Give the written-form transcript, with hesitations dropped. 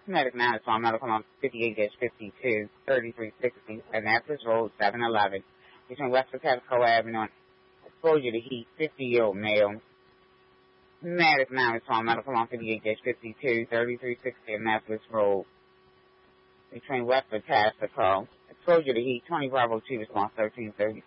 Medic 9 is on medical on 58-52, 3360, Annapolis Road, 711, between West Patapsco Avenue and exposure to heat, 50-year-old male. Medic 9 is on medical on 58-52, 3360, Annapolis Road, between West Patapsco, exposure to heat, 20 Bravo 2, response 1330.